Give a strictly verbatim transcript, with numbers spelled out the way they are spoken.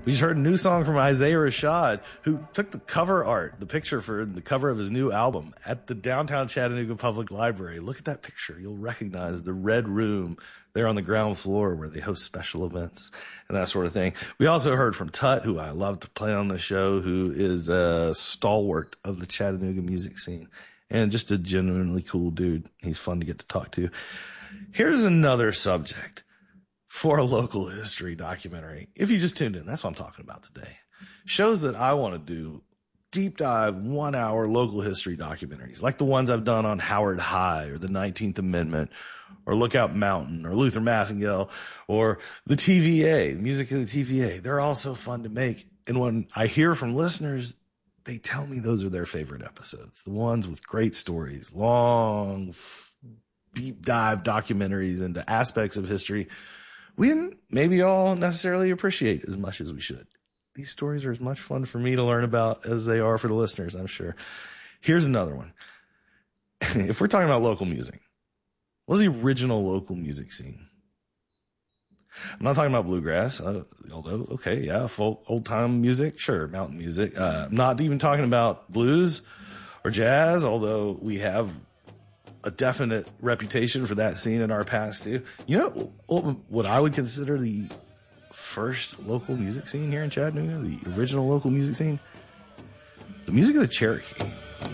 We just heard a new song from Isaiah Rashad, who took the cover art, the picture for the cover of his new album at the downtown Chattanooga Public Library. Look at that picture. You'll recognize the red room there on the ground floor where they host special events and that sort of thing. We also heard from Tut, who I love to play on the show, who is a stalwart of the Chattanooga music scene and just a genuinely cool dude. He's fun to get to talk to. Here's another subject for a local history documentary. If you just tuned in, that's what I'm talking about today. Shows that I want to do deep dive one hour local history documentaries, like the ones I've done on Howard High or the nineteenth Amendment or Lookout Mountain or Luther Massengale or the T V A, the music of the T V A. They're all so fun to make. And when I hear from listeners, they tell me those are their favorite episodes, the ones with great stories, long, deep dive documentaries into aspects of history we didn't maybe all necessarily appreciate as much as we should. These stories are as much fun for me to learn about as they are for the listeners, I'm sure. Here's another one. If we're talking about local music, what is the original local music scene? I'm not talking about bluegrass, uh, although, okay, yeah, folk, old-time music, sure, mountain music. Uh, I'm not even talking about blues or jazz, although we have a definite reputation for that scene in our past too. You know what I would consider the first local music scene here in Chattanooga, the original local music scene? The music of the Cherokee.